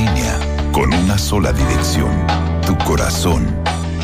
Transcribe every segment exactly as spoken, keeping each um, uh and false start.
línea, con una sola dirección, tu corazón.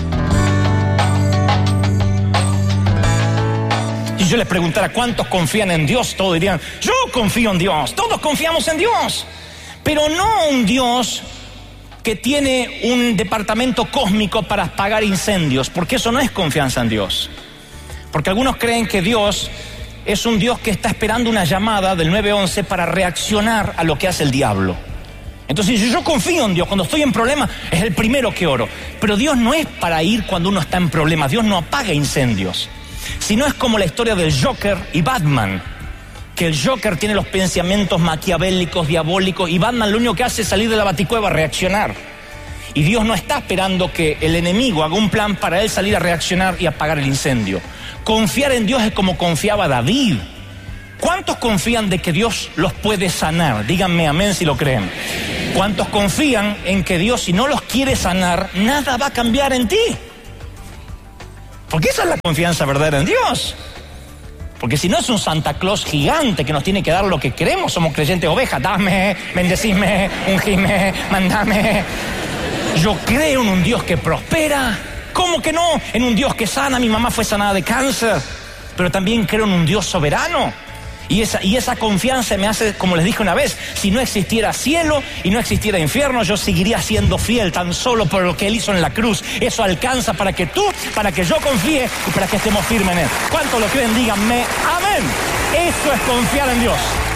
Si yo les preguntara cuántos confían en Dios, todos dirían, yo confío en Dios, todos confiamos en Dios. Pero no un Dios que tiene un departamento cósmico para apagar incendios, porque eso no es confianza en Dios. Porque algunos creen que Dios es un Dios que está esperando una llamada del nueve once para reaccionar a lo que hace el diablo. Entonces, si yo confío en Dios, cuando estoy en problemas, es el primero que oro. Pero Dios no es para ir cuando uno está en problemas. Dios no apaga incendios. Si no, es como la historia del Joker y Batman, que el Joker tiene los pensamientos maquiavélicos, diabólicos, y Batman lo único que hace es salir de la baticueva a reaccionar. Y Dios no está esperando que el enemigo haga un plan para él salir a reaccionar y apagar el incendio. Confiar en Dios es como confiaba David. ¿Cuántos confían de que Dios los puede sanar? Díganme amén si lo creen. ¿Cuántos confían en que Dios, si no los quiere sanar, nada va a cambiar en ti? Porque esa es la confianza verdadera en Dios. Porque si no, es un Santa Claus gigante que nos tiene que dar lo que queremos. Somos creyentes ovejas. Dame, bendecime, ungime, mandame. Yo creo en un Dios que prospera. ¿Cómo que no? En un Dios que sana. Mi mamá fue sanada de cáncer. Pero también creo en un Dios soberano. Y esa, y esa confianza me hace, como les dije una vez, si no existiera cielo y no existiera infierno, yo seguiría siendo fiel tan solo por lo que Él hizo en la cruz. Eso alcanza para que tú, para que yo confíe y para que estemos firmes en Él. ¿Cuántos lo creen? Díganme amén. Eso es confiar en Dios.